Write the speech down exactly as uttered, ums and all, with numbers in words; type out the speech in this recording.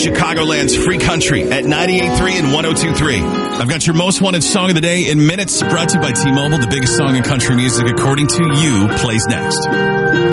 Chicagoland's free country at ninety-eight point three and one oh two point three. I've got your most wanted song of the day in minutes, brought to you by T-Mobile. The biggest song in country music, according to you, plays next.